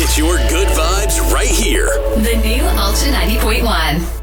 Get your good vibes right here. The new Ultra 90.1.